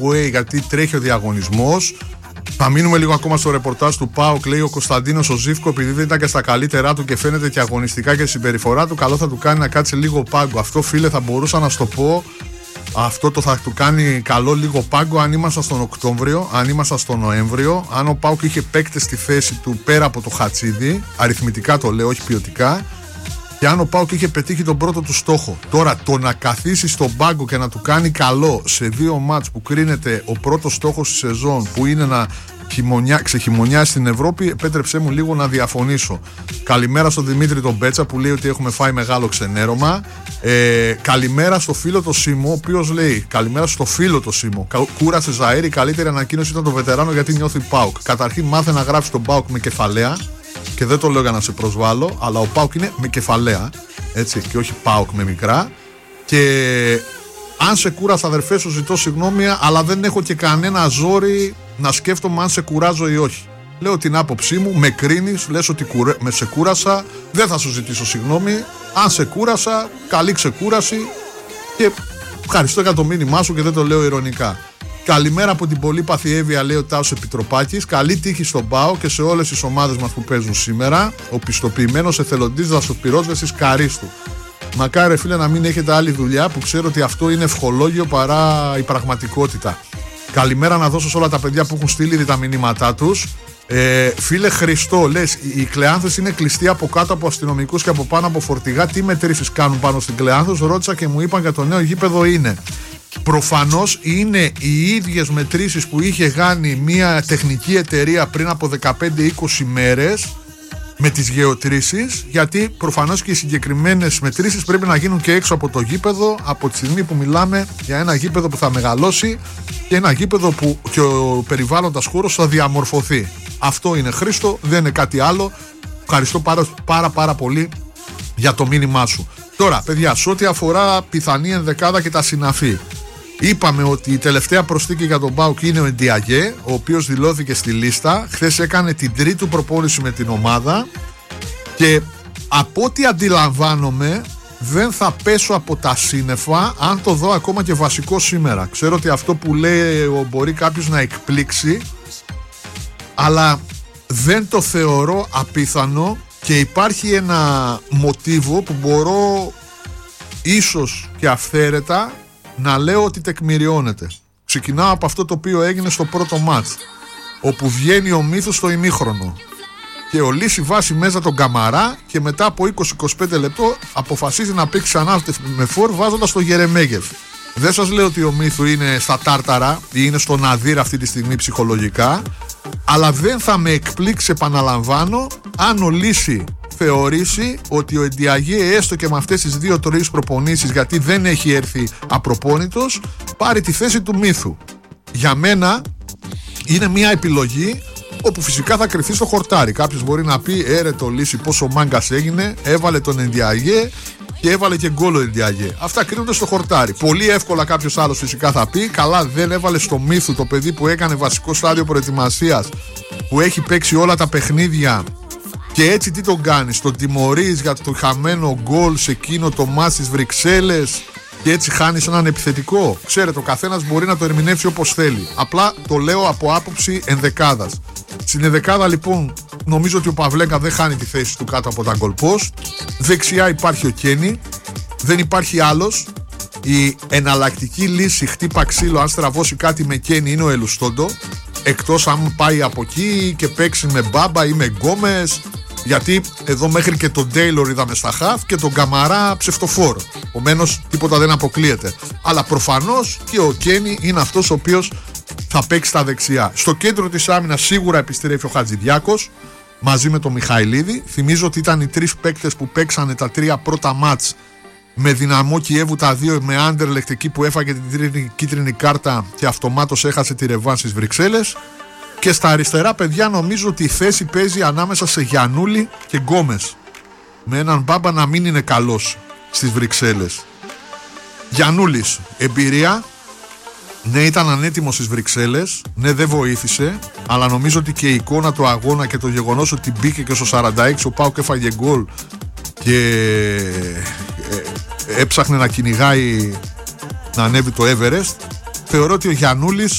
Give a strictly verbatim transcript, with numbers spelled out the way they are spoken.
away γιατί τρέχει ο διαγωνισμός. Θα μείνουμε λίγο ακόμα στο ρεπορτάζ του ΠΑΟΚ. Λέει ο Κωνσταντίνος ο Ζήφκο, επειδή δεν ήταν και στα καλύτερά του και φαίνεται και αγωνιστικά και συμπεριφορά του, καλό θα του κάνει να κάτσει λίγο πάγκο. Αυτό, φίλε, θα μπορούσα να σου το πω. Αυτό το θα του κάνει καλό λίγο πάγκο αν ήμασταν στον Οκτώβριο, αν ήμασταν στον Νοέμβριο, αν ο ΠΑΟΚ είχε παίκτες στη θέση του πέρα από το Χατσίδι, αριθμητικά το λέω, όχι ποιοτικά, και αν ο ΠΑΟΚ είχε πετύχει τον πρώτο του στόχο. Τώρα, το να καθίσει στον πάγκο και να του κάνει καλό σε δύο μάτς που κρίνεται ο πρώτος στόχος της σεζόν, που είναι να χειμωνιά, ξεχειμωνιάσει στην Ευρώπη, επέτρεψέ μου λίγο να διαφωνήσω. Καλημέρα στον Δημήτρη τον Μπέτσα που λέει ότι έχουμε φάει μεγάλο ξενέρωμα. Ε, καλημέρα στο φίλο το Σίμω, ο οποίος λέει: καλημέρα στο φίλο το Σίμω. Κούρασε Ζαΐρη, η καλύτερη ανακοίνωση ήταν το βετεράνο γιατί νιώθει ΠΑΟΚ. Καταρχήν, μάθε να γράψει τον ΠΑΟΚ με κεφαλαία. Και δεν το λέω για να σε προσβάλλω, αλλά ο ΠΑΟΚ είναι με κεφαλαία, έτσι, και όχι ΠΑΟΚ με μικρά. Και αν σε κούρασα, αδερφέ, σου ζητώ συγγνώμη, αλλά δεν έχω και κανένα ζόρι να σκέφτομαι αν σε κουράζω ή όχι. Λέω την άποψή μου, με κρίνεις, λες ότι κουρε... με σε κούρασα, δεν θα σου ζητήσω συγγνώμη. Αν σε κούρασα, καλή ξεκούραση και ευχαριστώ για το μήνυμά σου και δεν το λέω ειρωνικά. Καλημέρα από την πολύπαθη Εύβοια, λέει ο Τάσος Επιτροπάκης. Καλή τύχη στον ΠΑΟ και σε όλες τις ομάδες μας που παίζουν σήμερα. Ο πιστοποιημένος εθελοντής δασοπυρόσβεσης Καρίστου. Μακάρι, φίλε, να μην έχετε άλλη δουλειά, που ξέρω ότι αυτό είναι ευχολόγιο παρά η πραγματικότητα. Καλημέρα να δώσω σε όλα τα παιδιά που έχουν στείλει ήδη τα μηνύματά τους. Ε, φίλε Χριστό, λες, η Κλεάνθος είναι κλειστή από κάτω από αστυνομικούς και από πάνω από φορτηγά. Τι μετρήσεις κάνουν πάνω στην Κλεάνθος? Ρώτησα και μου είπαν για το νέο γήπεδο είναι. Προφανώς είναι οι ίδιες μετρήσεις που είχε κάνει μια τεχνική εταιρεία πριν από δεκαπέντε είκοσι μέρες με τις γεωτρήσεις, γιατί προφανώς και οι συγκεκριμένες μετρήσεις πρέπει να γίνουν και έξω από το γήπεδο, από τη στιγμή που μιλάμε για ένα γήπεδο που θα μεγαλώσει και ένα γήπεδο που και ο περιβάλλοντας χώρος θα διαμορφωθεί. Αυτό είναι, Χρήστο, δεν είναι κάτι άλλο. Ευχαριστώ πάρα πάρα, πάρα πολύ για το μήνυμά σου. Τώρα, παιδιά, σε ό,τι αφορά πιθανή ενδεκάδα και τα συναφή, είπαμε ότι η τελευταία προσθήκη για τον ΠΑΟΚ είναι ο Εντιαγέ, ο οποίος δηλώθηκε στη λίστα. Χθες έκανε την τρίτη του προπόνηση με την ομάδα και από ό,τι αντιλαμβάνομαι δεν θα πέσω από τα σύννεφα αν το δω ακόμα και βασικό σήμερα. Ξέρω ότι αυτό που λέει μπορεί κάποιος να εκπλήξει, αλλά δεν το θεωρώ απίθανο και υπάρχει ένα μοτίβο που μπορώ ίσως και αυθαίρετα να λέω ότι τεκμηριώνεται. Ξεκινάω από αυτό το οποίο έγινε στο πρώτο μάτς, όπου βγαίνει ο Μύθος στο ημίχρονο και ο Λύση βάζει μέσα τον Καμαρά και μετά από είκοσι με είκοσι πέντε λεπτό αποφασίζει να παίξει ξανά με φορ βάζοντας τον Γερεμέγεφ. Δεν σας λέω ότι ο Μύθου είναι στα τάρταρα ή είναι στο ναδύρ αυτή τη στιγμή ψυχολογικά, αλλά δεν θα με εκπλήξει, επαναλαμβάνω, αν ο Λύση θεωρήσει ότι ο Εντιαγέ, έστω και με αυτές τις δύο-τρεις προπονήσεις, γιατί δεν έχει έρθει απροπόνητος, πάρει τη θέση του Μύθου. Για μένα είναι μια επιλογή όπου φυσικά θα κρυφθεί στο χορτάρι. Κάποιος μπορεί να πει: έρε το Λύση, πόσο μάγκας έγινε, έβαλε τον Εντιαγέ και έβαλε και γκόλ ο Εντιαγέ. Αυτά κρίνονται στο χορτάρι. Πολύ εύκολα κάποιος άλλος φυσικά θα πει: καλά, δεν έβαλε στο Μύθου, το παιδί που έκανε βασικό στάδιο προετοιμασίας, που έχει παίξει όλα τα παιχνίδια. Και έτσι τι τον κάνεις? Τον τιμωρείς για το χαμένο γκολ σε εκείνο το μάτς στις Βρυξέλλες και έτσι χάνεις έναν επιθετικό? Ξέρετε, ο καθένας μπορεί να το ερμηνεύσει όπως θέλει. Απλά το λέω από άποψη ενδεκάδας. Στην ενδεκάδα λοιπόν νομίζω ότι ο Παυλέγκα δεν χάνει τη θέση του κάτω από τα goal post. Δεξιά υπάρχει ο Κένι, δεν υπάρχει άλλος. Η εναλλακτική λύση χτύπα ξύλο αν στραβώσει κάτι με Κένι είναι ο Ελουστόντο, εκτός αν πάει από εκεί και παίξει με Μπάμπα ή με Γκόμες, γιατί εδώ μέχρι και τον Τέιλορ είδαμε στα χαφ και τον Καμαρά ψευτοφόρο. Επομένως τίποτα δεν αποκλείεται. Αλλά προφανώς και ο Κένι είναι αυτός ο οποίος θα παίξει στα δεξιά. Στο κέντρο της άμυνας σίγουρα επιστρέφει ο Χατζηδιάκος μαζί με τον Μιχαηλίδη. Θυμίζω ότι ήταν οι τρεις παίκτες που παίξανε τα τρία πρώτα μάτς με Δυναμό Κιέβου, τα δύο με Άντερλεχτ εκεί που έφαγε την κίτρινη κάρτα και αυτομάτως έχασε τη ρεβάν στις Βρυξέλλες. Και στα αριστερά, παιδιά, νομίζω ότι η θέση παίζει ανάμεσα σε Γιαννούλη και Γκόμες, με έναν Μπάμπα να μην είναι καλός στις Βρυξέλλες. Γιαννούλης, εμπειρία. Ναι, ήταν ανέτοιμος στις Βρυξέλλες. Ναι, δεν βοήθησε. Αλλά νομίζω ότι και η εικόνα του αγώνα και το γεγονός ότι μπήκε και στο σαράντα έξι ο ΠΑΟΚ έφαγε γκολ και έψαχνε να κυνηγάει να ανέβει το Everest, θεωρώ ότι ο Γιαννούλης